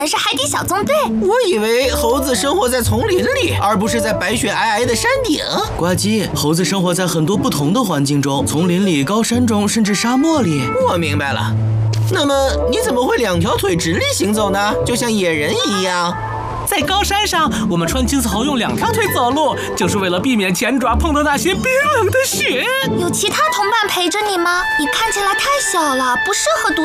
是海底小纵队。 我以为猴子生活在丛林里，而不是在白雪皑皑的山顶。 呱唧，猴子生活在很多不同的环境中，丛林里、高山中，甚至沙漠里。 我明白了。那么你怎么会2条腿直立行走呢？就像野人一样。 在高山上，我们穿金丝猴用2条腿走路，就是为了避免前爪碰到那些冰冷的雪。 有其他同伴陪着你吗？你看起来太小了，不适合独